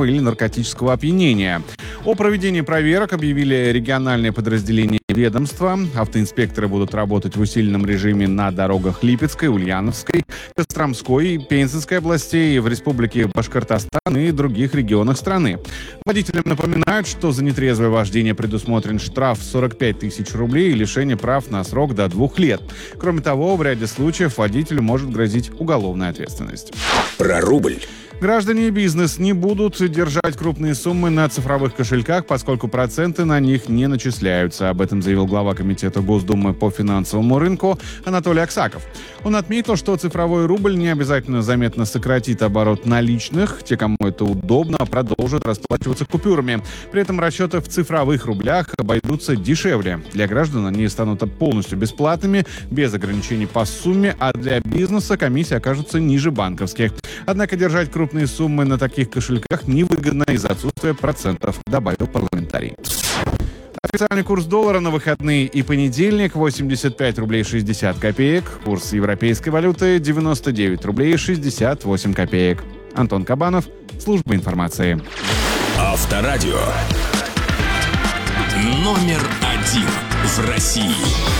пьяного или наркотического опьянения. О проведении проверок объявили региональные подразделения ведомства. Автоинспекторы будут работать в усиленном режиме на дорогах Липецкой, Ульяновской, Костромской, Пензенской областей, в Республике Башкортостан и других регионах страны. Водителям напоминают, что за нетрезвое вождение предусмотрен штраф в 45 тысяч рублей и лишение прав на срок до 2 лет. Кроме того, в ряде случаев водителю может грозить уголовная ответственность. Про рубль. Граждане и бизнес не будут держать крупные суммы на цифровых кошельках, поскольку проценты на них не начисляются. Об этом заявил глава Комитета Госдумы по финансовому рынку Анатолий Аксаков. Он отметил, что цифровой рубль не обязательно заметно сократит оборот наличных. Те, кому это удобно, продолжат расплачиваться купюрами. При этом расчеты в цифровых рублях обойдутся дешевле. Для граждан они станут полностью бесплатными, без ограничений по сумме, а для бизнеса комиссия окажется ниже банковских. Однако держать крупные суммы на таких кошельках невыгодно из-за отсутствия процентов, добавил парламентарий. Официальный курс доллара на выходные и понедельник 85 рублей 60 копеек. Курс европейской валюты 99 рублей 68 копеек. Антон Кабанов, служба информации. Авторадио. Номер 1 в России.